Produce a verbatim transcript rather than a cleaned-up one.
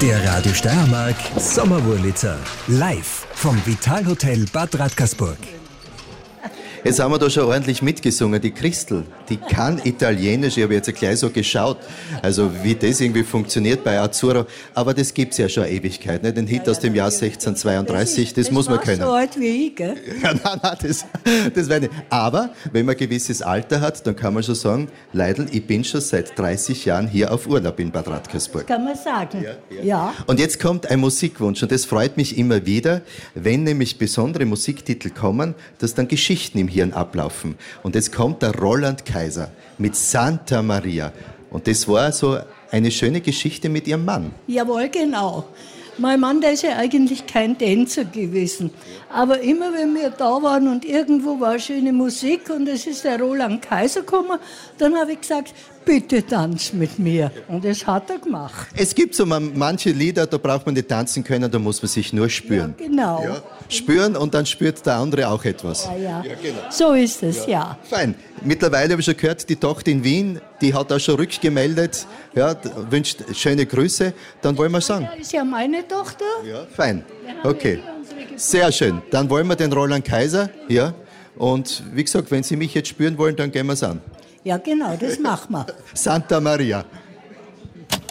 Der Radio Steiermark Sommerwurlitzer. Live vom Vitalhotel Bad Radkersburg. Jetzt haben wir da schon ordentlich mitgesungen. Die Christel, die kann Italienisch. Ich habe jetzt gleich so geschaut, also wie das irgendwie funktioniert bei Azzurro. Aber das gibt's ja schon eine Ewigkeit, ne? Den Hit aus dem Jahr sechzehnhundertzweiunddreißig, das, das muss man können. so alt wie ich, gell? Ja, nein, nein, das, das weiß ich nicht. Aber wenn man ein gewisses Alter hat, dann kann man schon sagen, Leidl, ich bin schon seit dreißig Jahren hier auf Urlaub in Bad Radkersburg. Kann man sagen, ja, ja. ja. Und jetzt kommt ein Musikwunsch und das freut mich immer wieder, wenn nämlich besondere Musiktitel kommen, dass dann Geschichten im Hirn ablaufen. Und jetzt kommt der Roland Kaiser mit Santa Maria. Und das war so eine schöne Geschichte mit ihrem Mann. Jawohl, genau. Mein Mann, der ist ja eigentlich kein Tänzer gewesen. Aber immer, wenn wir da waren und irgendwo war schöne Musik und es ist der Roland Kaiser gekommen, dann habe ich gesagt, bitte tanz mit mir. Und das hat er gemacht. Es gibt so manche Lieder, da braucht man nicht tanzen können, da muss man sich nur spüren. Ja, genau. Ja, spüren und dann spürt der andere auch etwas. Ja, ja. Ja, genau. So ist es, ja. ja. Fein. Mittlerweile habe ich schon gehört, die Tochter in Wien, die hat auch schon rückgemeldet, ja, wünscht schöne Grüße. Dann wollen wir sagen. Das ist ja meine Tochter. Ja, fein. Okay. Sehr schön. Dann wollen wir den Roland Kaiser, ja. Und wie gesagt, wenn Sie mich jetzt spüren wollen, dann gehen wir es an. Ja, genau, das machen wir. Santa Maria.